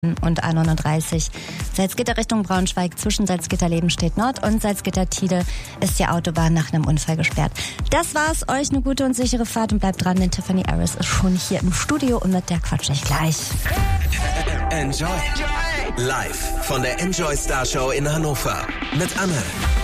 und A39. Salzgitter Richtung Braunschweig zwischen Salzgitter-Lebenstedt Nord und Salzgitter-Tide ist die Autobahn nach einem Unfall gesperrt. Das war's. Euch eine gute und sichere Fahrt und bleibt dran, denn Tiffany Harris ist schon hier im Studio und mit der quatsch ich gleich. Enjoy. Live von der Enjoy Star Show in Hannover mit Anne.